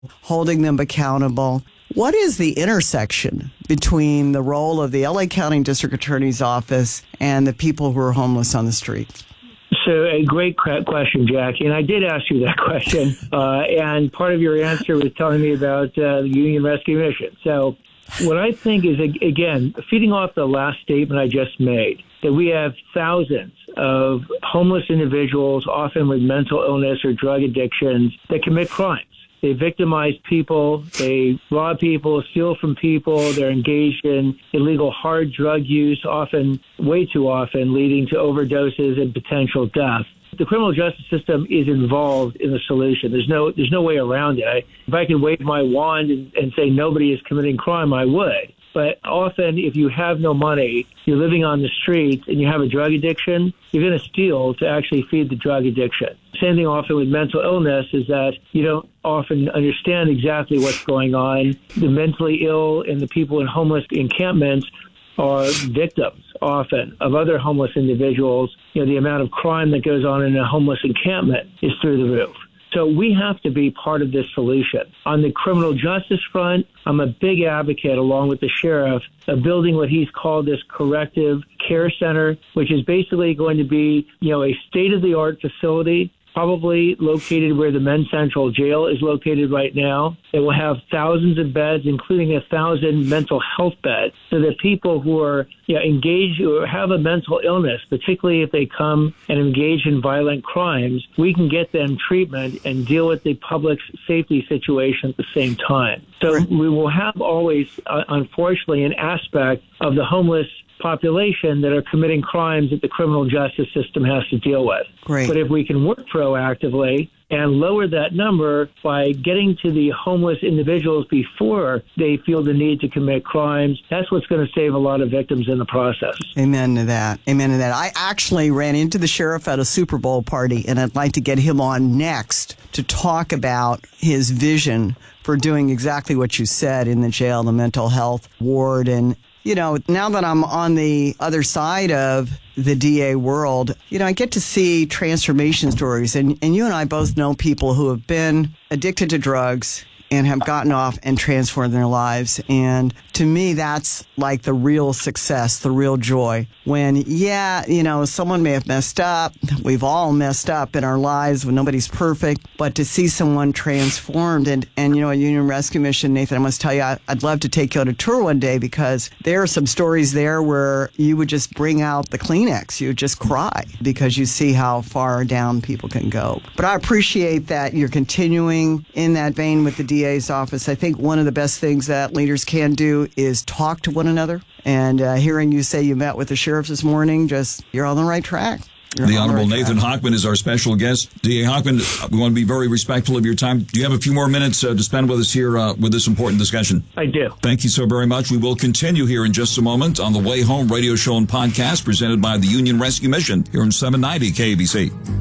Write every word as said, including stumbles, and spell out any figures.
holding them accountable. What is the intersection between the role of the L A County District Attorney's Office and the people who are homeless on the streets? So a great question, Jackie, and I did ask you that question, uh, and part of your answer was telling me about uh, the Union Rescue Mission. So what I think is, again, feeding off the last statement I just made, that we have thousands of homeless individuals, often with mental illness or drug addictions, that commit crimes. They victimize people, they rob people, steal from people, they're engaged in illegal hard drug use, often, way too often, leading to overdoses and potential death. The criminal justice system is involved in the solution. There's no there's no way around it. I, if I could wave my wand and, and say nobody is committing crime, I would. But often, if you have no money, you're living on the streets, and you have a drug addiction, you're going to steal to actually feed the drug addiction. Same thing often with mental illness is that you don't often understand exactly what's going on. The mentally ill and the people in homeless encampments are victims often of other homeless individuals. You know, the amount of crime that goes on in a homeless encampment is through the roof. So we have to be part of this solution. On the criminal justice front, I'm a big advocate, along with the sheriff, of building what he's called this corrective care center, which is basically going to be, you know, a state-of-the-art facility, probably located where the Men's Central Jail is located right now. It will have thousands of beds, including a thousand mental health beds, so that people who are you know, engaged or have a mental illness, particularly if they come and engage in violent crimes, we can get them treatment and deal with the public safety situation at the same time. So we will have always, uh, unfortunately, an aspect of the homeless population that are committing crimes that the criminal justice system has to deal with. Great. But if we can work proactively and lower that number by getting to the homeless individuals before they feel the need to commit crimes, that's what's going to save a lot of victims in the process. Amen to that. Amen to that. I actually ran into the sheriff at a Super Bowl party, and I'd like to get him on next to talk about his vision for doing exactly what you said in the jail, the mental health ward. And you know, now that I'm on the other side of the D A world, you know, I get to see transformation stories. And, and you and I both know people who have been addicted to drugs and have gotten off and transformed their lives. And to me, that's like the real success, the real joy. When, yeah, you know, someone may have messed up. We've all messed up in our lives when nobody's perfect. But to see someone transformed and, and you know, a Union Rescue Mission, Nathan, I must tell you, I, I'd love to take you on a tour one day, because there are some stories there where you would just bring out the Kleenex. You would just cry because you see how far down people can go. But I appreciate that you're continuing in that vein with the D A's office. I think one of the best things that leaders can do is talk to one another. And uh, hearing you say you met with the sheriff this morning, just you're on the right track. You're the on Honorable the right Nathan track. Hochman is our special guest. D A Hochman, we want to be very respectful of your time. Do you have a few more minutes uh, to spend with us here uh, with this important discussion? I do. Thank you so very much. We will continue here in just a moment on the Way Home radio show and podcast presented by the Union Rescue Mission here on seven ninety K A B C.